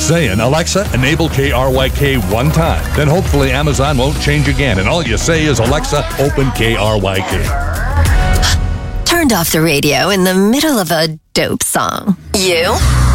Just saying, Alexa, enable KRYK one time. Then hopefully Amazon won't change again. And all you say is, Alexa, open KRYK. Turned off the radio in the middle of a dope song. You?